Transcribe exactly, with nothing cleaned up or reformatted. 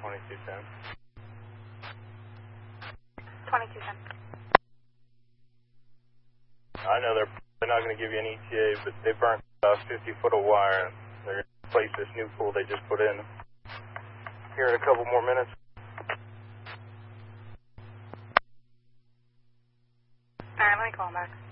twenty-two ten. twenty-two ten. I know they're, they're not going to give you an E T A, but they burnt about fifty foot of wire, and they're going to replace this new pool they just put in here in a couple more minutes. Alright, let me call him back.